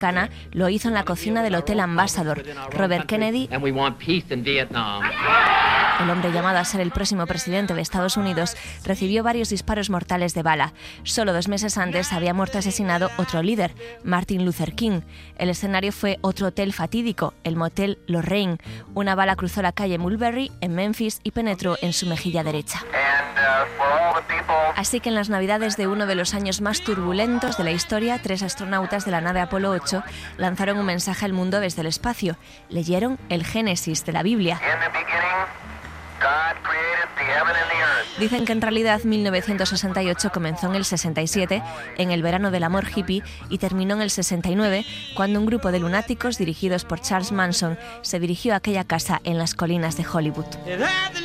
americana lo hizo en la cocina del Hotel Ambassador. Robert Kennedy, el hombre llamado a ser el próximo presidente de Estados Unidos, recibió varios disparos mortales de bala. Solo 2 meses antes había muerto asesinado otro líder, Martin Luther King. El escenario fue otro hotel fatídico, el motel Lorraine. Una bala cruzó la calle Mulberry en Memphis y penetró en su mejilla derecha. Así que en las navidades de uno de los años más turbulentos de la historia, 3 astronautas de la nave Apolo 8 lanzaron un mensaje al mundo desde el espacio. Leyeron el Génesis de la Biblia. Dicen que en realidad 1968 comenzó en el 67, en el verano del amor hippie, y terminó en el 69, cuando un grupo de lunáticos dirigidos por Charles Manson se dirigió a aquella casa en las colinas de Hollywood.